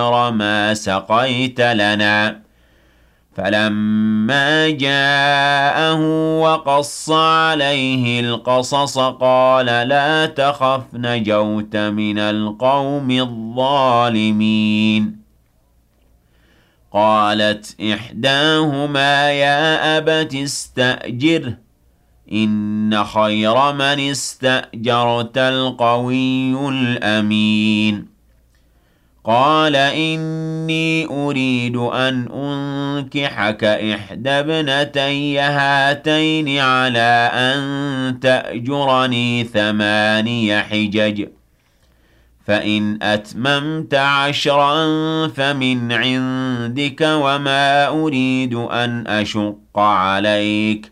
ما سقيت لنا. فلما جاءه وقص عليه القصص قال لا تخف نجوت من القوم الظالمين. قالت إحداهما يا أبت استأجره إن خير من استأجرت القوي الأمين. قال إني أريد أن أنكحك إحدى ابنتي هاتين على أن تأجرني 8 حجج فإن أتممت 10 فمن عندك وما أريد أن أشق عليك